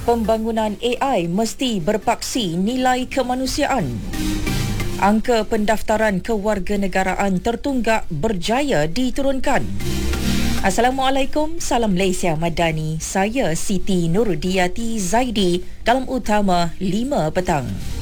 Pembangunan AI mesti berpaksi nilai kemanusiaan. Angka pendaftaran kewarganegaraan tertunggak berjaya diturunkan. Assalamualaikum, salam Malaysia Madani. Saya Siti Nurudiyati Zaidi dalam Utama 5 petang.